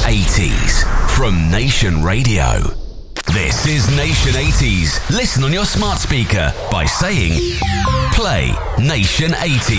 80s from Nation Radio. This is Nation 80s. Listen on your smart speaker by saying, play Nation 80s.